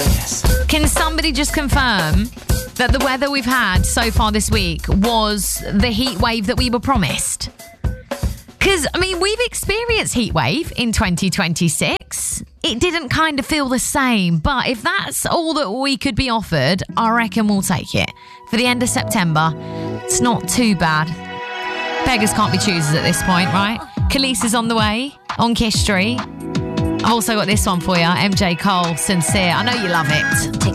Can somebody just confirm that the weather we've had so far this week was the heat wave that we were promised? Because, I mean, we've experienced heat wave in 2026. It didn't kind of feel the same, but if that's all that we could be offered, I reckon we'll take it. For the end of September, it's not too bad. Beggars can't be choosers at this point, right? Khalees is on the way on Kiss Street. I've also got this one for you, MJ Cole, Sincere. I know you love it.